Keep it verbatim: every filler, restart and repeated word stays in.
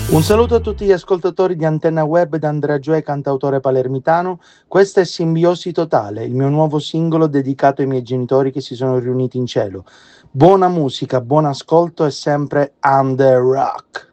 Un saluto a tutti gli ascoltatori di Antenna Web da Andrea Gioè, cantautore palermitano. Questa è Simbiosi Totale, il mio nuovo singolo dedicato ai miei genitori che si sono riuniti in cielo. Buona musica, buon ascolto e sempre under rock.